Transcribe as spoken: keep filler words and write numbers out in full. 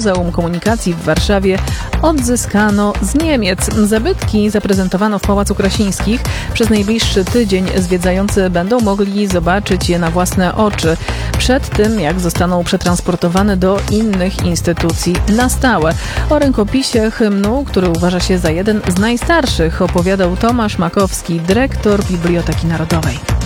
Muzeum Komunikacji w Warszawie odzyskano z Niemiec. Zabytki zaprezentowano w Pałacu Krasińskich. Przez najbliższy tydzień zwiedzający będą mogli zobaczyć je na własne oczy. Przed tym, jak zostaną przetransportowane do innych instytucji na stałe. O rękopisie hymnu, który uważa się za jeden z najstarszych, opowiadał Tomasz Makowski, dyrektor Biblioteki Narodowej.